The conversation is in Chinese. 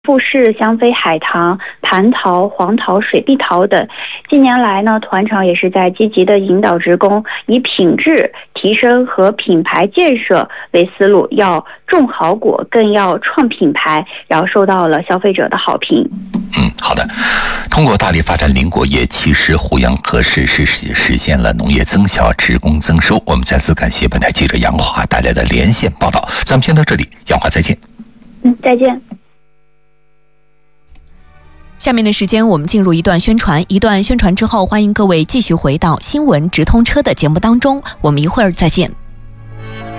富士、香妃海棠、蟠桃、黄桃、水碧桃等。近年来呢，团厂也是在积极的引导职工以品质提升和品牌建设为思路，要种好果，更要创品牌，然后受到了消费者的好评。 好的。通过大力发展林果业，其实胡杨和实现了农业增效、职工增收。我们再次感谢本台记者杨华带来的连线报道。咱们先到这里，杨华再见。 再见。 下面的时间我们进入一段宣传，之后欢迎各位继续回到新闻直通车的节目当中，我们一会儿再见。